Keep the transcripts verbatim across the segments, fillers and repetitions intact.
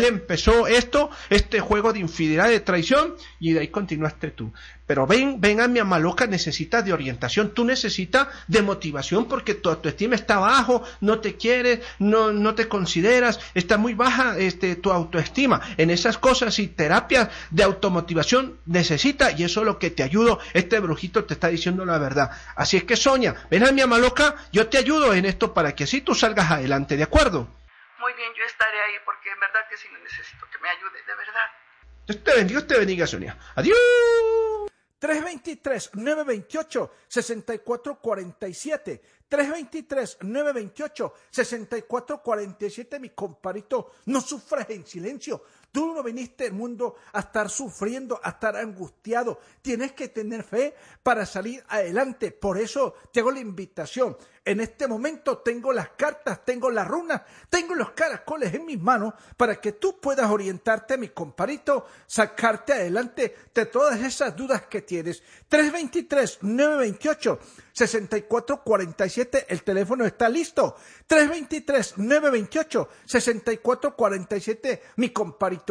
Él empezó esto, este juego de infidelidad, de traición, y de ahí continuaste tú. Pero ven, ven a mi alma loca, necesitas de orientación, tú necesitas de motivación porque tu autoestima está bajo, no te quieres, no, no te consideras, está muy baja este, tu autoestima. En esas cosas y terapias de automotivación necesitas, y eso es lo que te ayudo. Este brujito te está diciendo la verdad. Así es que Sonia, ven a mi alma loca, yo te ayudo en esto para que así tú salgas adelante, ¿de acuerdo? Muy bien, yo estaré ahí porque en verdad que sí necesito que me ayude, de verdad. Dios te bendiga, Dios te bendiga, Sonia. Adiós. tres dos tres, nueve dos ocho, seis cuatro cuatro siete. tres dos tres, nueve dos ocho, seis cuatro cuatro siete, mi comparito, no sufras en silencio. Tú no viniste al mundo a estar sufriendo, a estar angustiado. Tienes que tener fe para salir adelante. Por eso te hago la invitación. En este momento tengo las cartas, tengo las runas, tengo los caracoles en mis manos para que tú puedas orientarte, mi comparito, sacarte adelante de todas esas dudas que tienes. tres dos tres, nueve dos ocho, seis cuatro cuatro siete, el teléfono está listo. tres dos tres, nueve dos ocho, seis cuatro cuatro siete, mi comparito.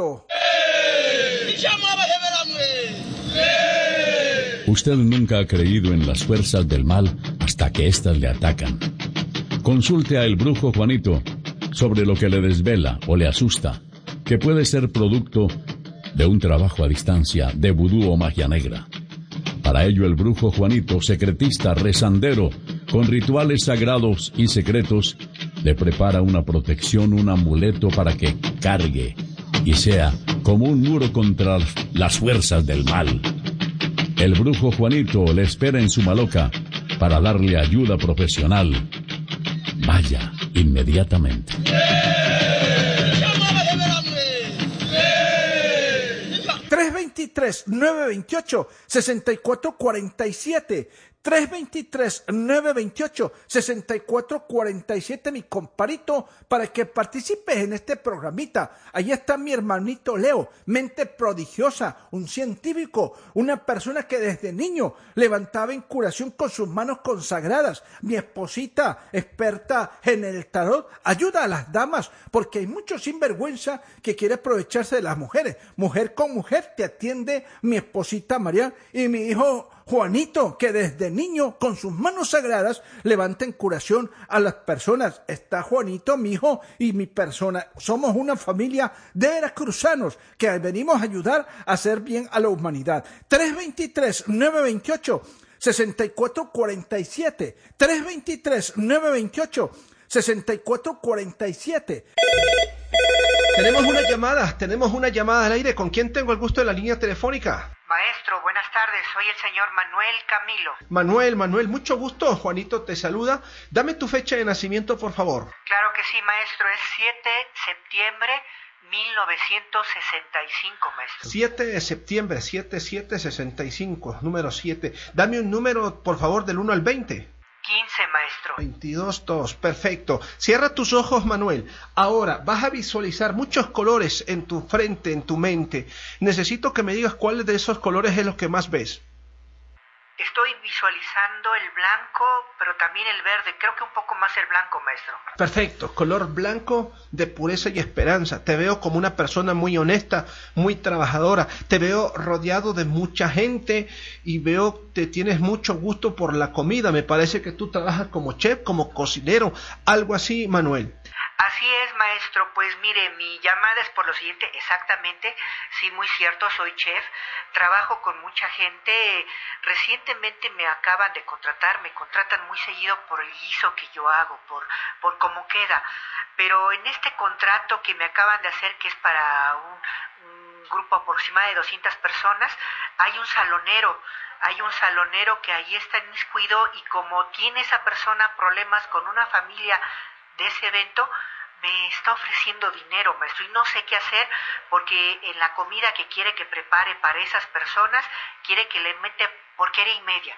Usted nunca ha creído en las fuerzas del mal hasta que éstas le atacan. Consulte a el brujo Juanito sobre lo que le desvela o le asusta, que puede ser producto de un trabajo a distancia de vudú o magia negra. Para ello el brujo Juanito, secretista, rezandero, con rituales sagrados y secretos, le prepara una protección, un amuleto para que cargue y sea como un muro contra las fuerzas del mal. El brujo Juanito le espera en su maloca para darle ayuda profesional. Vaya inmediatamente. tres dos tres, nueve dos ocho, seis cuatro cuatro siete. tres dos tres, nueve dos ocho, seis cuatro cuatro siete, mi comparito, para que participes en este programita. Ahí está mi hermanito Leo, mente prodigiosa, un científico, una persona que desde niño levantaba en curación con sus manos consagradas. Mi esposita, experta en el tarot, ayuda a las damas, porque hay mucho sinvergüenza que quiere aprovecharse de las mujeres. Mujer con mujer te atiende mi esposita María y mi hijo Juanito, que desde niño con sus manos sagradas levanta en curación a las personas. Está Juanito, mi hijo, y mi persona. Somos una familia de veracruzanos que venimos a ayudar a hacer bien a la humanidad. tres dos tres, nueve dos ocho, seis cuatro cuatro siete. tres dos tres, nueve dos ocho, seis cuatro cuatro siete. Tenemos una llamada, tenemos una llamada al aire. ¿Con quién tengo el gusto de la línea telefónica? Maestro, buenas tardes, soy el señor Manuel Camilo. Manuel, Manuel, mucho gusto, Juanito te saluda. Dame tu fecha de nacimiento, por favor. Claro que sí, maestro, es siete de septiembre mil novecientos sesenta y cinco, maestro. siete de septiembre, siete siete sesenta y cinco, número siete. Dame un número, por favor, del uno al veinte. quince, maestro. veintidós, dos, perfecto. Cierra tus ojos, Manuel. Ahora vas a visualizar muchos colores en tu frente, en tu mente. Necesito que me digas cuál de esos colores es lo que más ves. Estoy visualizando el blanco, pero también el verde. Creo que un poco más el blanco, maestro. Perfecto, color blanco de pureza y esperanza. Te veo como una persona muy honesta, muy trabajadora. Te veo rodeado de mucha gente y veo que tienes mucho gusto por la comida. Me parece que tú trabajas como chef, como cocinero, algo así, Manuel. Así es, maestro. Pues mire, mi llamada es por lo siguiente, exactamente. Sí, muy cierto, soy chef. Trabajo con mucha gente. Recientemente me acaban de contratar, me contratan muy seguido por el guiso que yo hago, por, por cómo queda. Pero en este contrato que me acaban de hacer, que es para un, un grupo aproximado de doscientas personas, hay un salonero. Hay un salonero que ahí está inmiscuido y como tiene esa persona problemas con una familia de ese evento, me está ofreciendo dinero, maestro, y no sé qué hacer porque en la comida que quiere que prepare para esas personas, quiere que le mete porquería y media.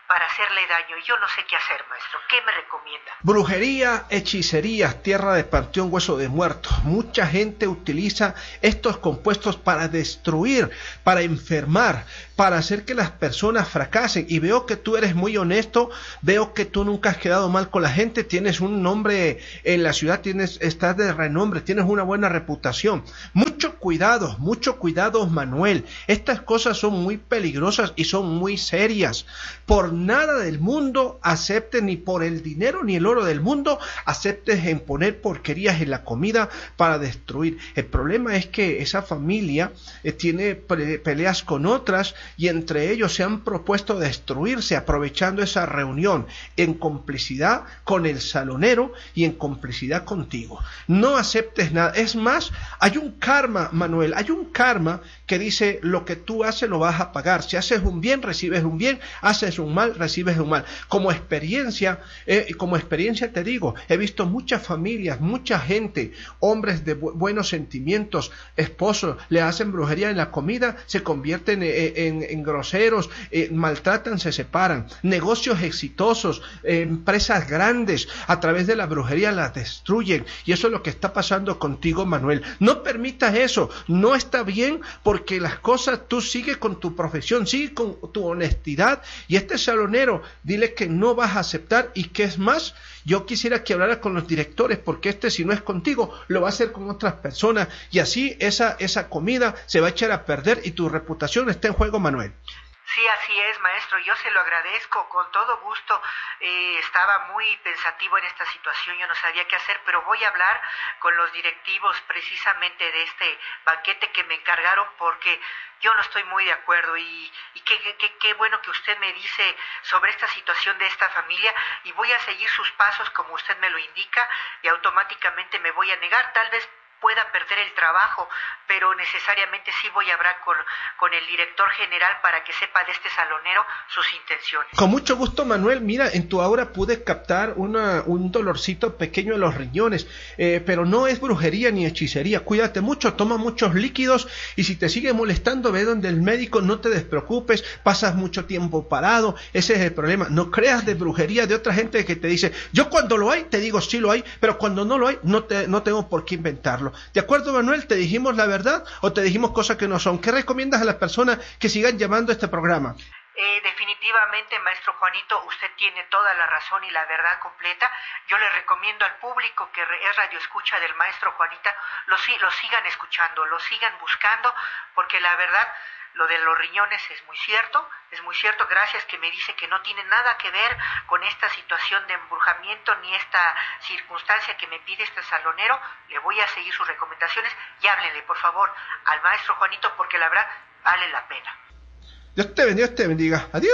para hacerle daño. Yo no sé qué hacer, maestro. ¿Qué me recomienda? Brujería, hechicería, tierra de panteón, hueso de muerto. Mucha gente utiliza estos compuestos para destruir, para enfermar, para hacer que las personas fracasen. Y veo que tú eres muy honesto, veo que tú nunca has quedado mal con la gente, tienes un nombre en la ciudad, tienes, estás de renombre, tienes una buena reputación. Mucho cuidado, mucho cuidado, Manuel. Estas cosas son muy peligrosas y son muy serias. Por nada del mundo aceptes, ni por el dinero ni el oro del mundo, aceptes en poner porquerías en la comida para destruir. El problema es que esa familia eh, tiene pe- peleas con otras y entre ellos se han propuesto destruirse aprovechando esa reunión en complicidad con el salonero y en complicidad contigo. No aceptes nada. Es más, hay un karma, Manuel, hay un karma que dice lo que tú haces lo vas a pagar. Si haces un bien, recibes un bien, haces un mal, recibes un mal. Como experiencia, eh, como experiencia te digo, he visto muchas familias, mucha gente, hombres de bu- buenos sentimientos, esposos, le hacen brujería en la comida, se convierten en, en, en groseros, eh, maltratan, se separan. Negocios exitosos, eh, empresas grandes, a través de la brujería las destruyen. Y eso es lo que está pasando contigo, Manuel. No permitas eso, no está bien, porque las cosas, tú sigues con tu profesión, sigue con tu honestidad, y este salonero, dile que no vas a aceptar, y que es más, yo quisiera que hablara con los directores, porque este, si no es contigo, lo va a hacer con otras personas, y así esa, esa comida se va a echar a perder y tu reputación está en juego, Manuel. Sí, así es, maestro, yo se lo agradezco, con todo gusto. Eh, estaba muy pensativo en esta situación, yo no sabía qué hacer, pero voy a hablar con los directivos precisamente de este banquete que me encargaron, porque yo no estoy muy de acuerdo, y, y qué, qué, qué bueno que usted me dice sobre esta situación de esta familia, y voy a seguir sus pasos como usted me lo indica, y automáticamente me voy a negar. Tal vez pueda perder el trabajo, pero necesariamente sí voy a hablar con, con el director general para que sepa de este salonero sus intenciones. Con mucho gusto, Manuel. Mira, en tu aura pude captar una, un dolorcito pequeño en los riñones, eh, pero no es brujería ni hechicería. Cuídate mucho, toma muchos líquidos, y si te sigue molestando, ve donde el médico, no te despreocupes, pasas mucho tiempo parado, ese es el problema. No creas de brujería de otra gente que te dice, yo cuando lo hay, te digo sí lo hay, pero cuando no lo hay, no, te, no tengo por qué inventarlo. ¿De acuerdo, Manuel? ¿Te dijimos la verdad o te dijimos cosas que no son? ¿Qué recomiendas a las personas que sigan llamando a este programa? Eh, definitivamente, maestro Juanito, usted tiene toda la razón y la verdad completa. Yo le recomiendo al público que es radio escucha del maestro Juanita, lo, lo sigan escuchando, lo sigan buscando, porque la verdad, lo de los riñones es muy cierto, es muy cierto. Gracias que me dice que no tiene nada que ver con esta situación de embrujamiento ni esta circunstancia que me pide este salonero. Le voy a seguir sus recomendaciones y háblenle, por favor, al maestro Juanito, porque la verdad vale la pena. Dios te bendiga, Dios te bendiga. Adiós.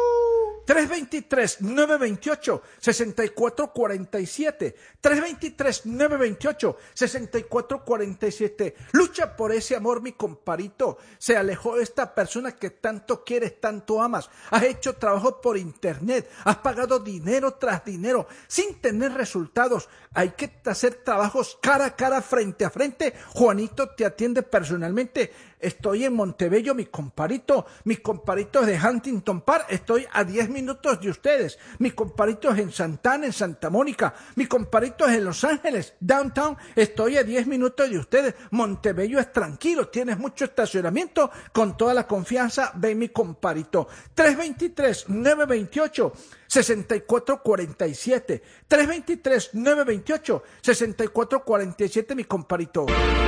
tres dos tres, nueve dos ocho, seis cuatro cuatro siete. tres dos tres, nueve dos ocho, seis cuatro cuatro siete. Lucha por ese amor, mi comparito. Se alejó de esta persona que tanto quieres, tanto amas. Has hecho trabajo por internet. Has pagado dinero tras dinero sin tener resultados. Hay que hacer trabajos cara a cara, frente a frente. Juanito te atiende personalmente. Estoy en Montebello, mi comparito. Mi comparito es de Huntington Park. Estoy a diez minutos de ustedes. Mi comparito es en Santana, en Santa Mónica. Mi comparito es en Los Ángeles, downtown. Estoy a diez minutos de ustedes. Montebello es tranquilo. Tienes mucho estacionamiento. Con toda la confianza, ven, mi comparito. tres dos tres, nueve dos ocho, seis cuatro cuatro siete. tres dos tres, nueve dos ocho, seis cuatro cuatro siete, mi comparito.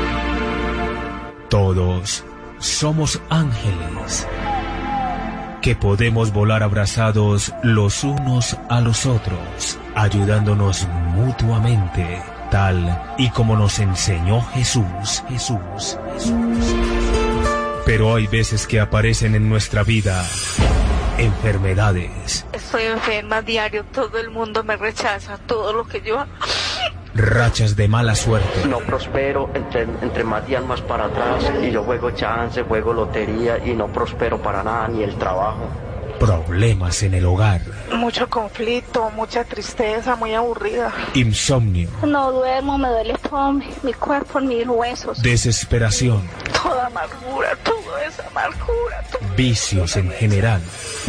Todos somos ángeles que podemos volar abrazados los unos a los otros, ayudándonos mutuamente, tal y como nos enseñó Jesús, Jesús, Jesús. Pero hay veces que aparecen en nuestra vida enfermedades. Estoy enferma diario, todo el mundo me rechaza, todo lo que yo hago. Rachas de mala suerte. No prospero, entre, entre más días más para atrás, y yo juego chance, juego lotería y no prospero para nada, ni el trabajo. Problemas en el hogar. Mucho conflicto, mucha tristeza, muy aburrida. Insomnio. No duermo, me duele todo mi, mi cuerpo, mis huesos. Desesperación. Toda amargura, toda esa amargura. Toda... Vicios en general.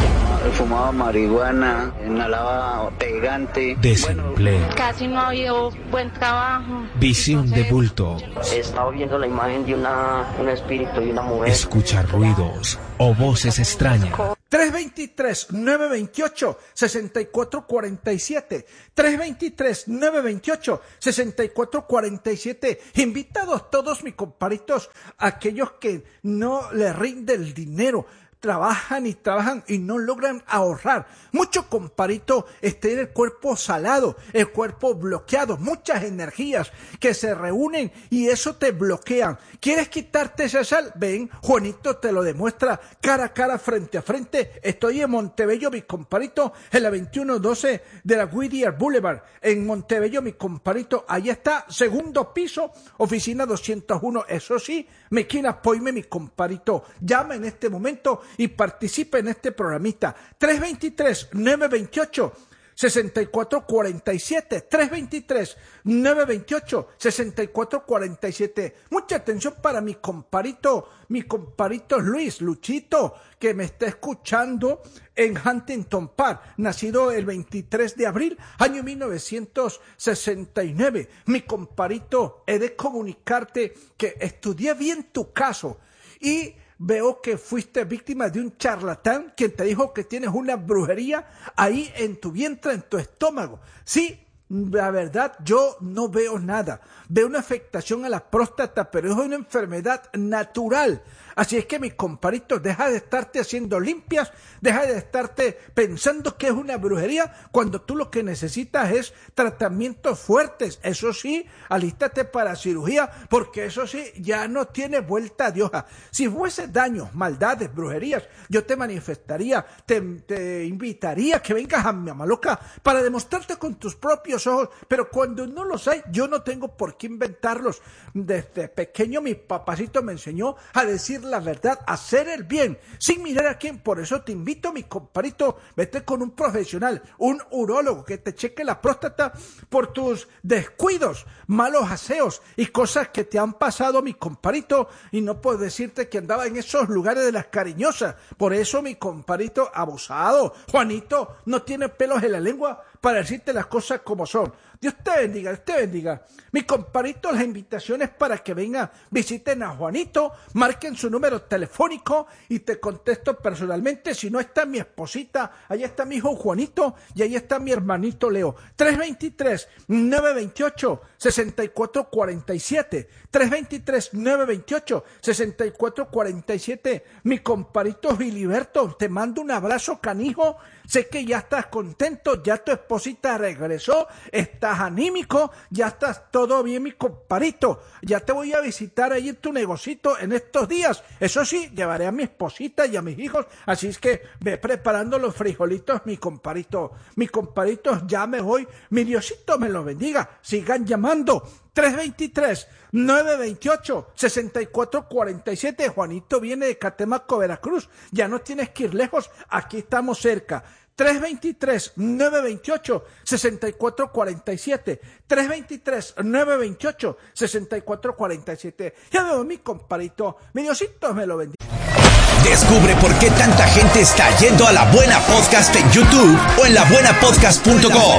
fumaba marihuana, inhalaba pegante. Desempleo. Casi no ha habido buen trabajo. Visión de bulto. Estaba viendo la imagen de una, un espíritu y una mujer. Escuchar ruidos o voces extrañas. tres dos tres, nueve dos ocho, seis cuatro cuatro siete. tres dos tres, nueve dos ocho, seis cuatro cuatro siete. Invitados todos mis comparitos, aquellos que no les rinde el dinero. Trabajan y trabajan y no logran ahorrar. Mucho comparito está en el cuerpo salado, el cuerpo bloqueado, muchas energías que se reúnen y eso te bloquean. ¿Quieres quitarte esa sal? Ven, Juanito te lo demuestra cara a cara, frente a frente. Estoy en Montebello, mi comparito, en la veintiuno doce de la Whittier Boulevard. En Montebello, mi comparito, ahí está, segundo piso, oficina doscientos uno. Eso sí, me quiere apoyarme, mi comparito. Llama en este momento y participe en este programita. tres dos tres, nueve dos ocho, seis cuatro cuatro siete. tres dos tres, nueve dos ocho, seis cuatro cuatro siete. Mucha atención para mi comparito, mi comparito Luis, Luchito, que me está escuchando en Huntington Park, nacido el veintitrés de abril, año mil novecientos sesenta y nueve. Mi comparito, he de comunicarte que estudié bien tu caso y veo que fuiste víctima de un charlatán quien te dijo que tienes una brujería ahí en tu vientre, en tu estómago. Sí, la verdad, yo no veo nada. Veo una afectación a la próstata, pero es una enfermedad natural. Así es que, mis comparitos, deja de estarte haciendo limpias, deja de estarte pensando que es una brujería, cuando tú lo que necesitas es tratamientos fuertes. Eso sí, alístate para cirugía, porque eso sí, ya no tiene vuelta de hoja. Si fuese daños, maldades, brujerías, yo te manifestaría, te, te invitaría a que vengas a mi Amaloca para demostrarte con tus propios ojos, pero cuando no los hay, yo no tengo por qué inventarlos. Desde pequeño mi papacito me enseñó a decir la verdad, a hacer el bien, sin mirar a quién. Por eso te invito, mi comparito, vete con un profesional, un urólogo, que te cheque la próstata por tus descuidos, malos aseos y cosas que te han pasado, mi comparito, y no puedo decirte que andaba en esos lugares de las cariñosas. Por eso, mi comparito abusado, Juanito, no tiene pelos en la lengua para decirte las cosas como son. Dios te bendiga, Dios te bendiga. Mi comparito, las invitaciones para que vengan, visiten a Juanito, marquen su número telefónico y te contesto personalmente. Si no está mi esposita, ahí está mi hijo Juanito y ahí está mi hermanito Leo. tres dos tres, nueve dos ocho, seis cuatro cuatro siete. tres dos tres, nueve dos ocho, seis cuatro cuatro siete. Mi comparito Filiberto, te mando un abrazo canijo. Sé que ya estás contento, ya tu esposita regresó, estás anímico, ya estás todo bien, mi comparito. Ya te voy a visitar ahí en tu negocito en estos días. Eso sí, llevaré a mi esposita y a mis hijos, así es que ve preparando los frijolitos, mi comparito. Mi comparito, ya me voy. Mi Diosito me lo bendiga. Sigan llamando. tres dos tres, nueve dos ocho, seis cuatro cuatro siete. Juanito viene de Catemaco, Veracruz. Ya no tienes que ir lejos, aquí estamos cerca. tres dos tres, nueve dos ocho, seis cuatro cuatro siete. tres dos tres, nueve dos ocho, seis cuatro cuatro siete. Ya veo, mi comparito. Mi Diosito me lo bendiga. Descubre por qué tanta gente está yendo a La Buena Podcast en YouTube o en la buena podcast punto com.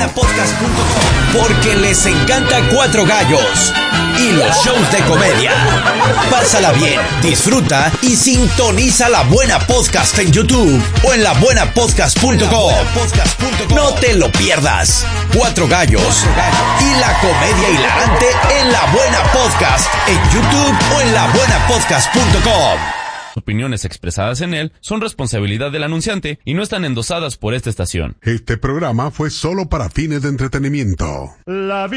Porque les encanta Cuatro Gallos y los shows de comedia. Pásala bien, disfruta y sintoniza La Buena Podcast en YouTube o en la buena podcast punto com. No te lo pierdas. Cuatro Gallos y la comedia hilarante en La Buena Podcast en YouTube o en la buena podcast punto com. Opiniones expresadas en él son responsabilidad del anunciante y no están endosadas por esta estación. Este programa fue solo para fines de entretenimiento. La